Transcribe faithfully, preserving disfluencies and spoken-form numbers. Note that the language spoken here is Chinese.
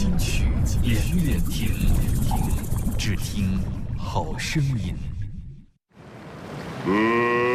金曲远远听，只听好声音。